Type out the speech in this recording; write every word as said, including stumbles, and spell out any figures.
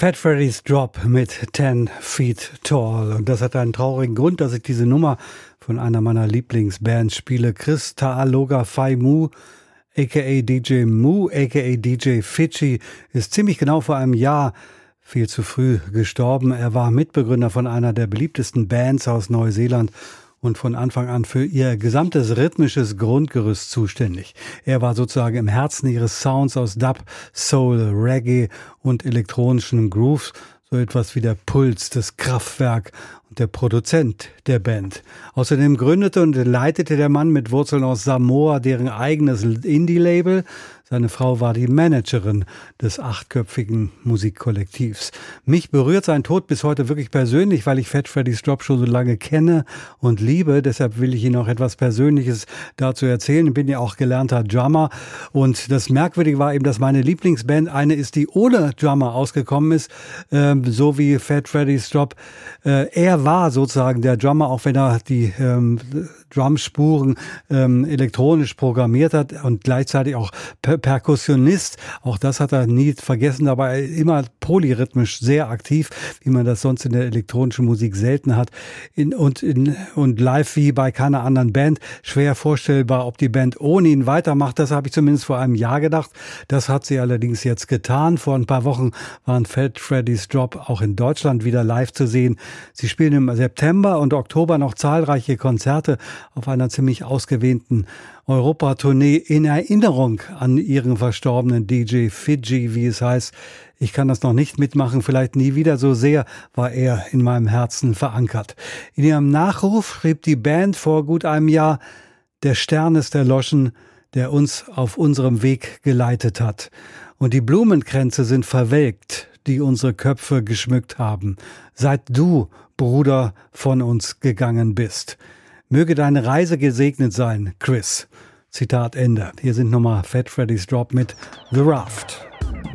Fat Freddy's Drop mit Ten Feet Tall. Und das hat einen traurigen Grund, dass ich diese Nummer von einer meiner Lieblingsbands spiele. Chris Taaloga-Fai Mu, aka D J Mu, aka D J Fidschi, ist ziemlich genau vor einem Jahr viel zu früh gestorben. Er war Mitbegründer von einer der beliebtesten Bands aus Neuseeland und von Anfang an für ihr gesamtes rhythmisches Grundgerüst zuständig. Er war sozusagen im Herzen ihres Sounds aus Dub, Soul, Reggae und elektronischen Grooves, so etwas wie der Puls, das Kraftwerk und der Produzent der Band. Außerdem gründete und leitete der Mann mit Wurzeln aus Samoa deren eigenes Indie-Label. Seine Frau war die Managerin des achtköpfigen Musikkollektivs. Mich berührt sein Tod bis heute wirklich persönlich, weil ich Fat Freddy's Drop schon so lange kenne und liebe. Deshalb will ich Ihnen auch etwas Persönliches dazu erzählen. Ich bin ja auch gelernter Drummer. Und das Merkwürdige war eben, dass meine Lieblingsband eine ist, die ohne Drummer ausgekommen ist, äh, so wie Fat Freddy's Drop. Äh, er war sozusagen der Drummer, auch wenn er die ähm, Drumspuren ähm, elektronisch programmiert hat und gleichzeitig auch per Perkussionist. Auch das hat er nie vergessen, dabei immer polyrhythmisch sehr aktiv, wie man das sonst in der elektronischen Musik selten hat. In, und, in, und live wie bei keiner anderen Band. Schwer vorstellbar, ob die Band ohne ihn weitermacht. Das habe ich zumindest vor einem Jahr gedacht. Das hat sie allerdings jetzt getan. Vor ein paar Wochen waren Fat Freddy's Drop auch in Deutschland wieder live zu sehen. Sie spielen im September und Oktober noch zahlreiche Konzerte auf einer ziemlich ausgedehnten Europatournee in Erinnerung an ihren verstorbenen D J Fidschi, wie es heißt. Ich kann das noch nicht mitmachen, vielleicht nie wieder, so sehr war er in meinem Herzen verankert. In ihrem Nachruf schrieb die Band vor gut einem Jahr: Der Stern ist erloschen, der uns auf unserem Weg geleitet hat. Und die Blumenkränze sind verwelkt, die unsere Köpfe geschmückt haben, seit du, Bruder, von uns gegangen bist. Möge deine Reise gesegnet sein, Chris. Zitat Ende. Hier sind nochmal Fat Freddy's Drop mit The Raft.